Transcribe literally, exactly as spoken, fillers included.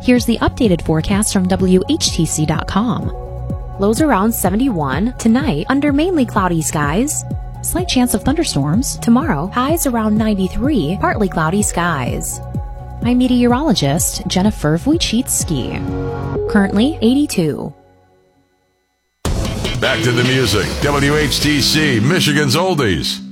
Here's the updated forecast from W H T C dot com. Lows around seventy-one. Tonight, under mainly cloudy skies. Slight chance of thunderstorms. Tomorrow, highs around ninety-three. Partly cloudy skies. I'm meteorologist Jennifer Wojcicki. Currently eighty-two. Back to the music. W H T C, Michigan's Oldies.